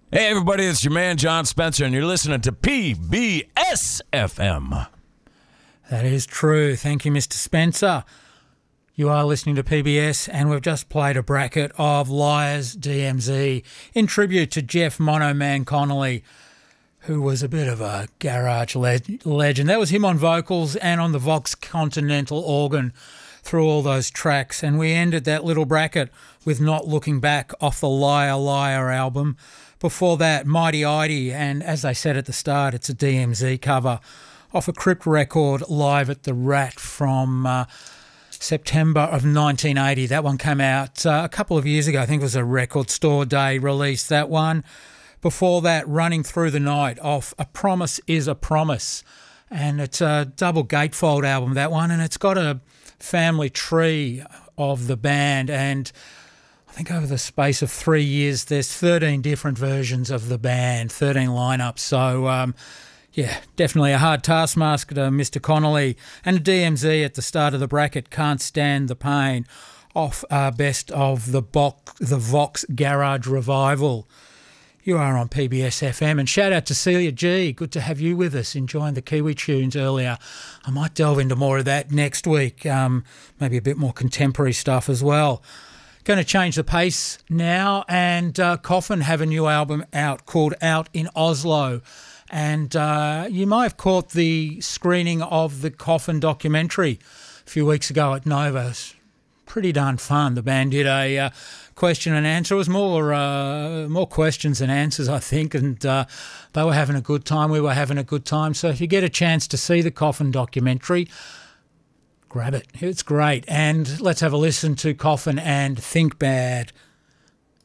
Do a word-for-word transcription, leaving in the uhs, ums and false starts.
Hey, everybody, it's your man, John Spencer, and you're listening to P B S F M. That is true. Thank you, Mister Spencer. You are listening to P B S, and we've just played a bracket of Liars D M Z in tribute to Jeff Mono Man Connolly, who was a bit of a garage le- legend. That was him on vocals and on the Vox Continental organ through all those tracks. And we ended that little bracket with Not Looking Back off the Liar Liar album. Before that, Mighty Idy, and as I said at the start, it's a D M Z cover off a Crypt record, Live at the Rat, from uh, September of nineteen eighty. That one came out uh, a couple of years ago. I think it was a Record Store Day release, that one. Before that, Running Through the Night off A Promise is a Promise. And it's a double gatefold album, that one, and it's got a family tree of the band, and I think over the space of three years, there's thirteen different versions of the band, thirteen lineups. So, um, yeah, definitely a hard taskmaster to Mister Connolly. And D M Z at the start of the bracket, Can't Stand the Pain, off uh, Best of the, Bo- the Vox Garage Revival. You are on P B S F M, and shout out to Celia G. Good to have you with us, enjoying the Kiwi tunes earlier. I might delve into more of that next week, um, maybe a bit more contemporary stuff as well. Going to change the pace now, and uh, Coffin have a new album out called Out in Oslo. And uh, you might have caught the screening of the Coffin documentary a few weeks ago at Nova. It's pretty darn fun. The band did a uh, question and answer. It was more uh, more questions than answers, I think, and uh, they were having a good time. We were having a good time. So if you get a chance to see the Coffin documentary, grab it. It's great. And let's have a listen to Coffin and Think Bad.